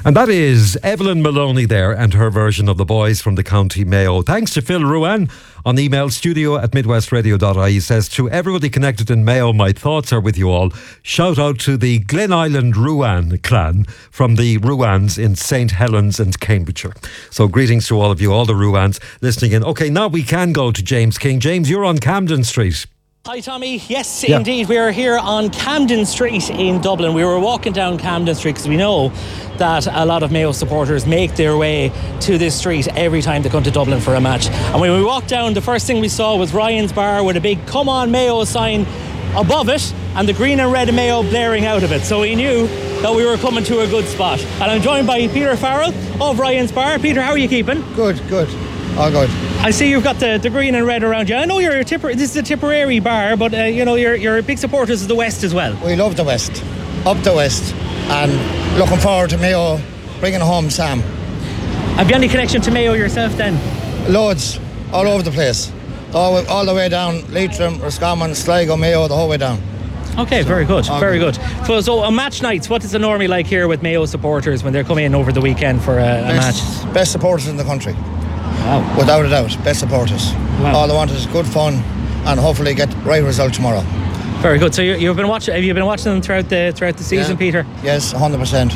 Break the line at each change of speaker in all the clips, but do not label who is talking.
And that is Evelyn Maloney there and her version of The Boys from the County Mayo. Thanks to Phil Ruan on email, studio@midwestradio.ie. He says, to everybody connected in Mayo, my thoughts are with you all. Shout out to the Glen Island Ruan clan from the Ruans in St. Helens and Cambridgeshire. So greetings to all of you, all the Ruans listening in. OK, now we can go to James King. James, you're on Camden Street.
Hi Tommy, yes indeed, we are here on Camden Street in Dublin. We were walking down Camden Street because we know that a lot of Mayo supporters make their way to this street every time they come to Dublin for a match. And when we walked down, the first thing we saw was Ryan's Bar with a big Come On Mayo sign above it and the green and red Mayo blaring out of it. So we knew that we were coming to a good spot. And I'm joined by Peter Farrell of Ryan's Bar. Peter, how are you keeping?
Good. All good.
I see you've got the green and red around you. I know you're this is a Tipperary bar, but you're big supporters of the West as well.
We love the West, up the West, and looking forward to Mayo bringing home Sam.
Have you any connection to Mayo yourself then?
Loads, all over the place, all the way down Leitrim, Roscommon, Sligo, Mayo, the whole way down.
Okay, very good. So on match nights, what is it normally like here with Mayo supporters when they're coming in over the weekend for a match?
Best supporters in the country.
Wow.
Without a doubt, best supporters.
Wow.
All they want is good fun and hopefully get the right result tomorrow.
Very good. So have you been watching them throughout the season, Peter?
Yes, 100%.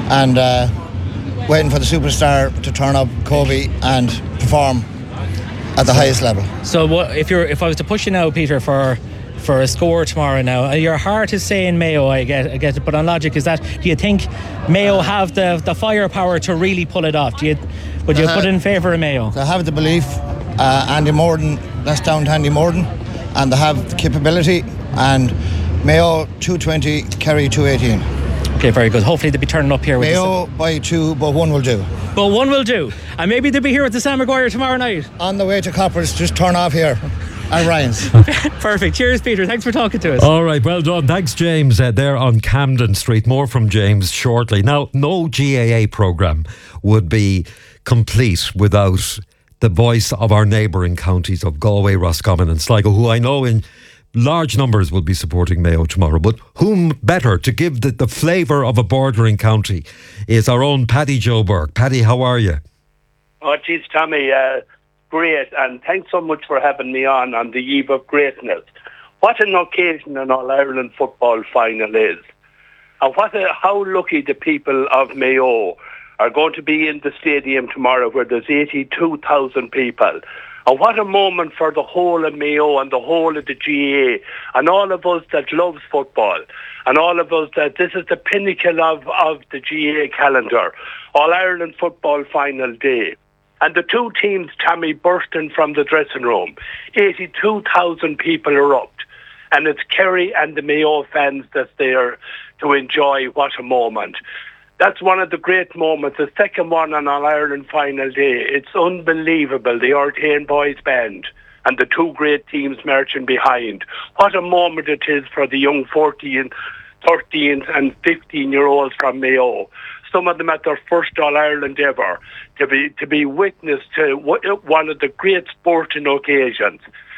And waiting for the superstar to turn up, Kobe, and perform at the highest level.
So if I was to push you now, Peter, for a score tomorrow now, your heart is saying Mayo, I get it, but on logic, do you think Mayo have the firepower to really pull it off? Would you put it in favour of Mayo?
They have the belief. Andy Morden, that's down to Andy Morden, and they have the capability. And Mayo 220, Kerry 218.
Okay, very good. Hopefully they'll be turning up here with
Mayo by 2, but 1 will do.
But 1 will do. And maybe they'll be here with the Sam Maguire tomorrow night.
On the way to Coppers, just turn off here at Ryan's.
Perfect. Cheers, Peter. Thanks for talking to us.
All right, well done. Thanks, James. There on Camden Street. More from James shortly. Now, no GAA programme would be complete without the voice of our neighbouring counties of Galway, Roscommon and Sligo, who I know in large numbers will be supporting Mayo tomorrow. But whom better to give the flavour of a bordering county is our own Paddy Joe Burke. Paddy, how are you?
Oh, geez, Tommy, great. And thanks so much for having me on the eve of greatness. What an occasion an All-Ireland football final is. And how lucky the people of Mayo are going to be in the stadium tomorrow where there's 82,000 people. And what a moment for the whole of Mayo and the whole of the GAA and all of us that loves football and all of us that this is the pinnacle of the GAA calendar. All-Ireland football final day. And the two teams, Tommy, bursting from the dressing room. 82,000 people erupt. And it's Kerry and the Mayo fans that's there to enjoy. What a moment. That's one of the great moments. The second one on All-Ireland final day. It's unbelievable. The Artane Boys Band and the two great teams marching behind. What a moment it is for the young 14, 13 and 15-year-olds from Mayo. Some of them at their first All-Ireland ever. To be witness to one of the great sporting occasions.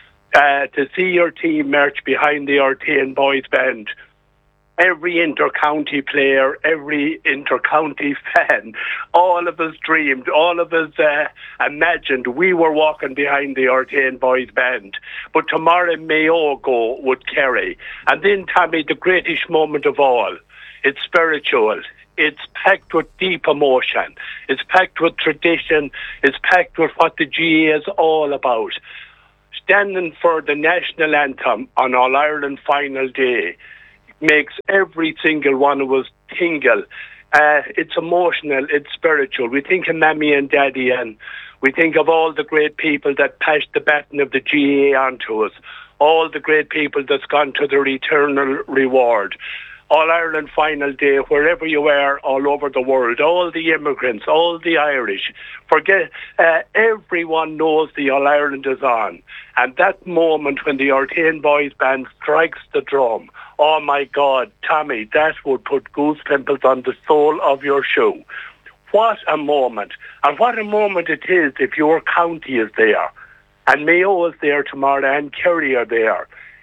To see your team march behind the Artane Boys Band. Every inter-county player, every inter-county fan, all of us dreamed, all of us imagined we were walking behind the Artane Boys Band. But tomorrow Mayo go with Kerry. And then, Tommy, the greatest moment of all, it's spiritual. It's packed with deep emotion. It's packed with tradition. It's packed with what the GAA is all about. Standing for the national anthem on All-Ireland final day makes every single one of us tingle. It's emotional, it's spiritual. We think of Mammy and Daddy, and we think of all the great people that passed the baton of the GAA onto us, all the great people that's gone to their eternal reward. All-Ireland final day, wherever you are all over the world, all the immigrants, all the Irish, everyone knows the All-Ireland is on. And that moment when the Artane Boys Band strikes the drum, oh my God, Tommy, that would put goose pimples on the sole of your shoe. What a moment. And what a moment it is if your county is there. And Mayo is there tomorrow and Kerry are there.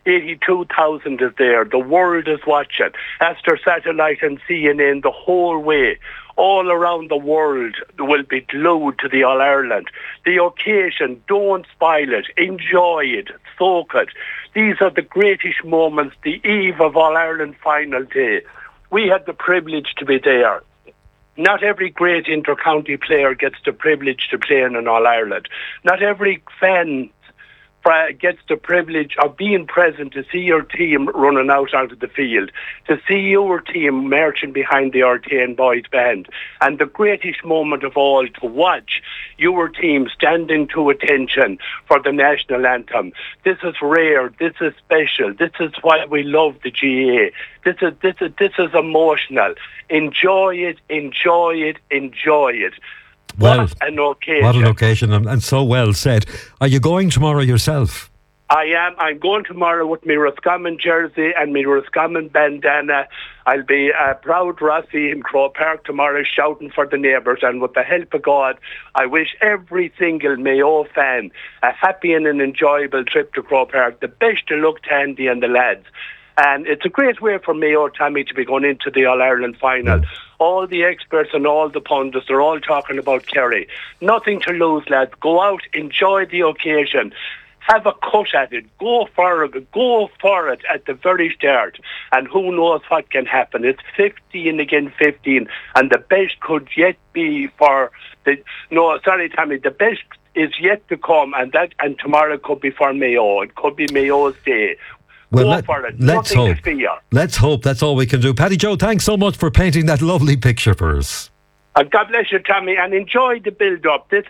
82,000 is there. The world is watching. Astor Satellite and CNN the whole way. All around the world will be glued to the All-Ireland. The occasion, don't spoil it. Enjoy it. Soak it. These are the greatest moments, the eve of All-Ireland final day. We had the privilege to be there. Not every great inter-county player gets the privilege to play in an All-Ireland. Not every fan gets the privilege of being present to see your team running out onto the field, to see your team marching behind the RTN boys band, and the greatest moment of all, to watch your team standing to attention for the national anthem. This is rare. This is special. This is why we love the GAA. This is emotional. Enjoy it. Enjoy it. Enjoy it.
Well,
what an occasion.
What an occasion, and so well said. Are you going tomorrow yourself?
I am. I'm going tomorrow with my Roscommon jersey and my Roscommon bandana. I'll be a proud Rossi in Croke Park tomorrow shouting for the neighbours, and with the help of God, I wish every single Mayo fan a happy and an enjoyable trip to Croke Park. The best of luck to Andy and the lads. And it's a great way for Mayo, Tommy, to be going into the All-Ireland final. All the experts and all the pundits are all talking about Kerry. Nothing to lose, lads. Go out, enjoy the occasion. Have a cut at it. Go for it at the very start. And who knows what can happen. It's 15 against 15. And the best could yet be for the... No, sorry, Tommy. The best is yet to come. And tomorrow could be for Mayo. It could be Mayo's day.
Well,
let's hope.
Let's hope. That's all we can do. Paddy Joe, thanks so much for painting that lovely picture for us.
God bless you, Tommy, and enjoy the build-up. This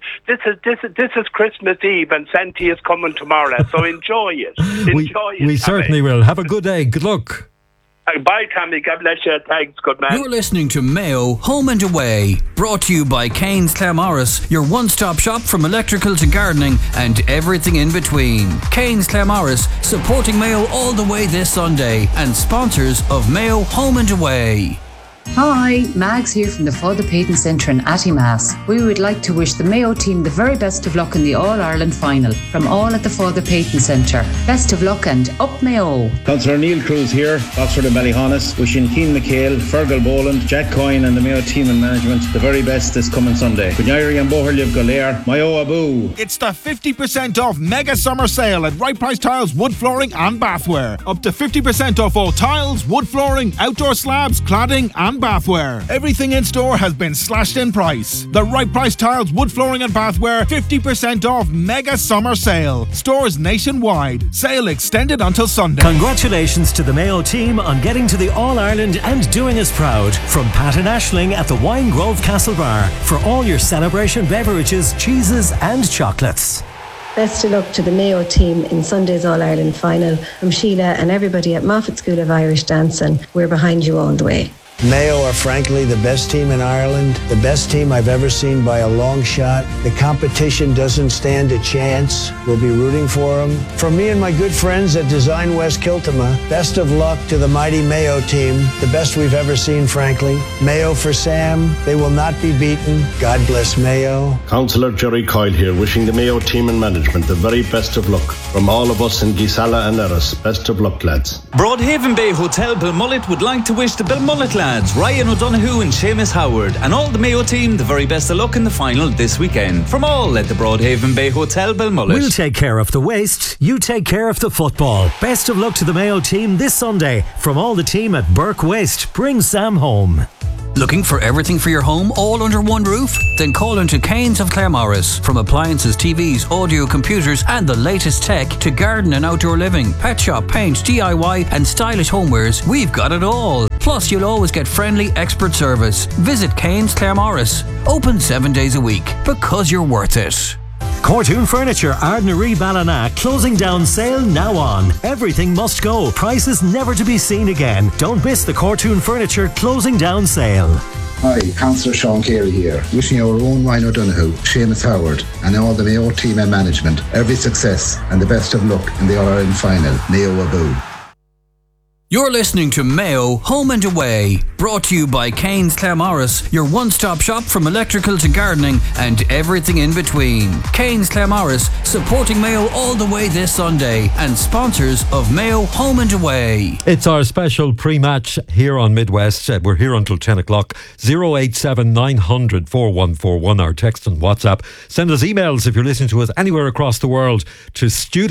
is Christmas Eve, and Santa is coming tomorrow, so enjoy it. Enjoy it.
We certainly will. Have a good day. Good luck.
Bye, Tommy. God bless you. Thanks. Good man.
You're listening to Mayo Home and Away, brought to you by Kane's Claremorris, your one-stop shop from electrical to gardening and everything in between. Kane's Claremorris, supporting Mayo all the way this Sunday, and sponsors of Mayo Home and Away.
Hi, Mags here from the Father Peyton Centre in Attimass. We would like to wish the Mayo team the very best of luck in the All-Ireland final from all at the Father Peyton Centre. Best of luck and up Mayo.
Councillor Neil Cruz here, Oxford and Ballyhonus, wishing Keane McHale, Fergal Boland, Jack Coyne and the Mayo team and management the very best this coming Sunday. Kunyari and Boherliv Golair, Mayo Abu.
It's the 50% off mega summer sale at Right Price Tiles, wood flooring and bathware. Up to 50% off all tiles, wood flooring, outdoor slabs, cladding and bathware. Everything in store has been slashed in price. The Right Price Tiles, wood flooring and bathware 50% off mega summer sale. Stores nationwide. Sale extended until Sunday.
Congratulations to the Mayo team on getting to the All-Ireland and doing us proud. From Pat and Aisling at the Wine Grove Castle Bar for all your celebration beverages, cheeses and chocolates.
Best of luck to the Mayo team in Sunday's All-Ireland final. From Sheila and everybody at Moffat School of Irish Dancing, we're behind you all the way.
Mayo are frankly the best team in Ireland, the best team I've ever seen by a long shot. The competition doesn't stand a chance. We'll be rooting for them. From me and my good friends at Design West Kiltima, best of luck to the mighty Mayo team, the best we've ever seen, frankly. Mayo for Sam, they will not be beaten. God bless Mayo.
Councillor Jerry Coyle here, wishing the Mayo team and management the very best of luck. From all of us in Gisala and Erris, best of luck, lads.
Broadhaven Bay Hotel Belmullet would like to wish the Belmullet lads, Ryan O'Donoghue and Seamus Howard, and all the Mayo team the very best of luck in the final this weekend. From all at the Broadhaven Bay Hotel Belmullet.
We'll take care of the waste, you take care of the football. Best of luck to the Mayo team this Sunday. From all the team at Burke Waste, bring Sam home.
Looking for everything for your home all under one roof? Then call into Kane's of Claremorris. From appliances, TVs, audio, computers and the latest tech to garden and outdoor living, pet shop, paint, DIY and stylish homewares, we've got it all. Plus you'll always get friendly expert service. Visit Kane's Claremorris. Open 7 days a week because you're worth it.
Cortoon Furniture, Ardnaree Ballina, closing down sale now on. Everything must go, prices never to be seen again. Don't miss the Cortoon Furniture closing down sale.
Hi, Councillor Sean Carey here, wishing our own Ryan O'Donoghue, Seamus Howard and all the Mayo team and management every success and the best of luck in the All-Ireland final. Mayo Abu.
You're listening to Mayo Home and Away, brought to you by Kane's Claremorris, your one-stop shop from electrical to gardening and everything in between. Kane's Claremorris, supporting Mayo all the way this Sunday, and sponsors of Mayo Home and Away.
It's our special pre-match here on Midwest. We're here until 10 o'clock. 087 900 4141, our text and WhatsApp. Send us emails if you're listening to us anywhere across the world to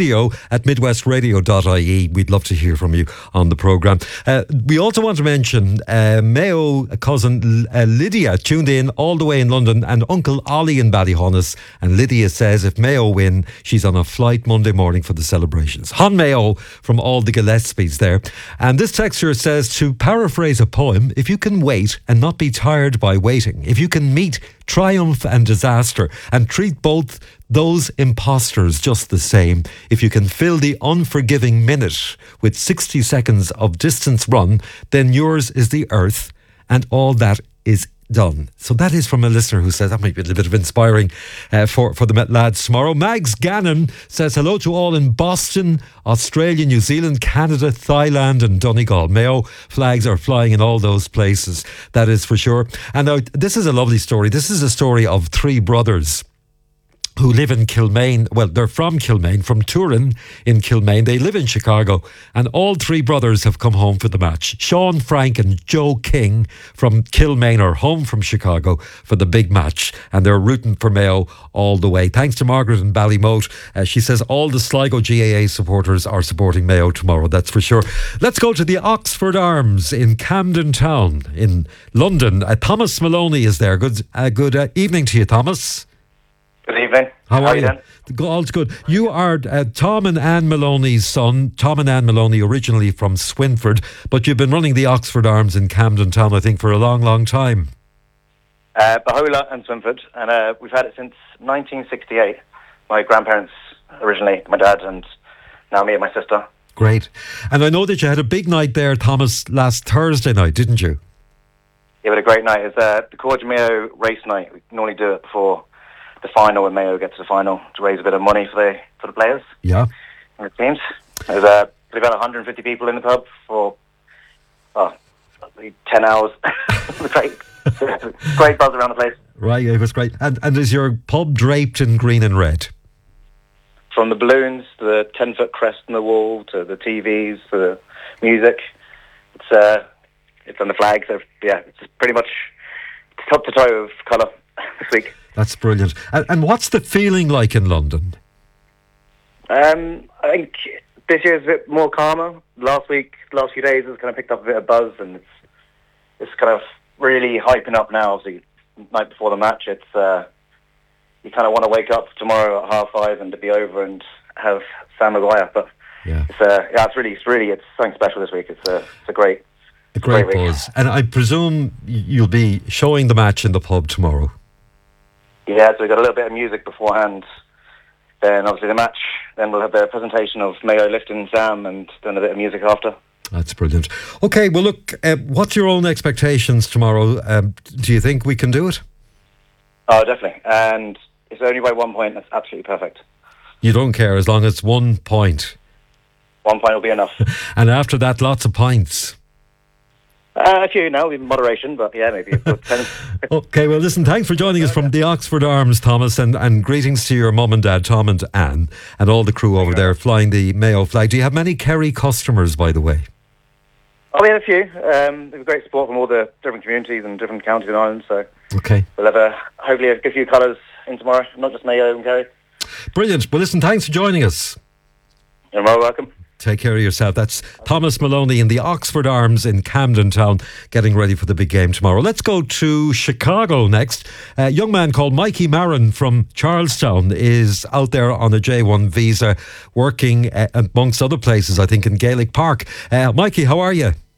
studio@midwestradio.ie. We'd love to hear from you on the programme. We also want to mention Mayo cousin Lydia tuned in all the way in London, and Uncle Ollie in Ballyhonus. And Lydia says if Mayo win, she's on a flight Monday morning for the celebrations. Hon Mayo from all the Gillespies there. And this texter says, to paraphrase a poem, if you can wait and not be tired by waiting, if you can meet triumph and disaster and treat both those imposters just the same, if you can fill the unforgiving minute with 60 seconds of distance run, then yours is the earth and all that is done. So that is from a listener who says that might be a little bit of inspiring for the lads tomorrow. Mags Gannon says hello to all in Boston, Australia, New Zealand, Canada, Thailand and Donegal. Mayo flags are flying in all those places, that is for sure. And now this is a lovely story. This is a story of three brothers who live in Kilmaine. Well, they're from Kilmaine, from Turin in Kilmaine. They live in Chicago, and all three brothers have come home for the match. Sean, Frank and Joe King from Kilmaine are home from Chicago for the big match, and they're rooting for Mayo all the way. Thanks to Margaret in Ballymote. She says all the Sligo GAA supporters are supporting Mayo tomorrow, that's for sure. Let's go to the Oxford Arms in Camden Town in London. Thomas Maloney is there. Good evening to you, Thomas.
Good evening.
How are you? All's good. You are Tom and Anne Maloney's son. Tom and Anne Maloney, originally from Swinford, but you've been running the Oxford Arms in Camden Town, I think, for a long, long time.
Bahola and Swinford, and we've had it since 1968. My grandparents originally, my dad, and now me and my sister.
Great. And I know that you had a big night there, Thomas, last Thursday night, didn't you?
Yeah, we had a great night. It's the Cordial Mayo race night. We normally do it before the final, when Mayo gets to the final, to raise a bit of money for the players.
Yeah.
And the teams. There's about 150 people in the pub for 10 hours. great buzz around the place.
Right, it was great. And is your pub draped in green and red?
From the balloons to the 10-foot crest on the wall to the TVs to the music, it's on the flag. So yeah, it's pretty much top to toe of colour this week.
That's brilliant. And what's the feeling like in London?
I think this year is a bit more calmer. Last few days, it's kind of picked up a bit of buzz, and it's kind of really hyping up now. Obviously, the night before the match, it's you kind of want to wake up tomorrow at 5:30 and to be over and have Sam Maguire. But it's something special this week. It's a great
buzz.
Week.
And I presume you'll be showing the match in the pub tomorrow.
Yeah, so we've got a little bit of music beforehand. Then obviously the match. Then we'll have the presentation of Mayo lifting Sam, and then a bit of music after.
That's brilliant. Okay, well look, what's your own expectations tomorrow? Do you think we can do it?
Oh, definitely. And it's only by 1 point. That's absolutely perfect.
You don't care as long as it's 1 point.
1 point will be enough.
And after that, lots of pints.
A few now, in moderation, but yeah, maybe.
Okay, well listen, thanks for joining us from the Oxford Arms, Thomas, and greetings to your mum and dad, Tom and Anne, and all the crew over there flying the Mayo flag. Do you have many Kerry customers, by the way?
Oh, we had a few. We have great support from all the different communities and different counties in Ireland, so
okay,
we'll have hopefully a good few colours in tomorrow, not just Mayo and Kerry.
Brilliant. Well listen, thanks for joining us.
You're more welcome.
Take care of yourself. That's Thomas Maloney in the Oxford Arms in Camden Town, getting ready for the big game tomorrow. Let's go to Chicago next. A young man called Mikey Marin from Charlestown is out there on a J1 visa, working amongst other places, I think, in Gaelic Park. Mikey, how are you?